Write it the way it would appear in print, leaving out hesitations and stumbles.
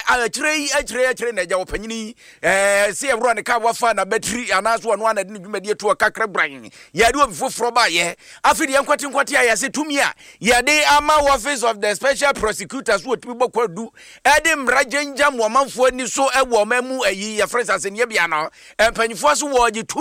achire na ja opanyini se evro ne ka wafa na battery anaso no ana de dwumadi to kakra bran ya de obifoforo ba ye afidi enkwati ya se tumi a ya de ama office of the special prosecutors wo tumi bokwadu e de mrajenja mo manfo ni so e wo mamu ayi ya friends asene bia no empanyifo so wo